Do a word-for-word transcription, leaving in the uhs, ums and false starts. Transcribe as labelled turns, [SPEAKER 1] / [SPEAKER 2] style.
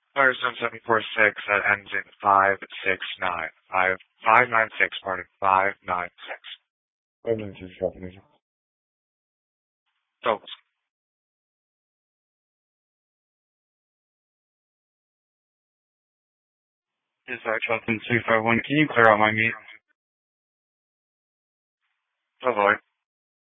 [SPEAKER 1] Firestone seven four six that ends in five six nine. Five five nine six, pardon. Five nine six. Five nine six company. So is our twelve and two five one. Can you clear out my meet? Oh boy.